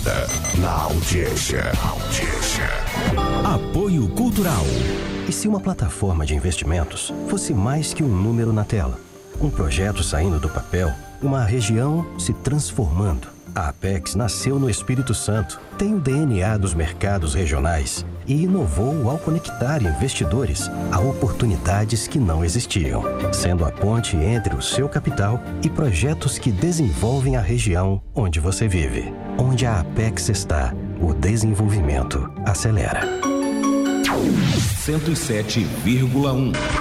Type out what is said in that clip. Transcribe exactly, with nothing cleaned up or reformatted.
ligada na audiência. Audiência. Apoio Cultural. E se uma plataforma de investimentos fosse mais que um número na tela? Um projeto saindo do papel, uma região se transformando. A Apex nasceu no Espírito Santo, tem o D N A dos mercados regionais e inovou ao conectar investidores a oportunidades que não existiam, sendo a ponte entre o seu capital e projetos que desenvolvem a região onde você vive. Onde a Apex está, o desenvolvimento acelera. cento e sete vírgula um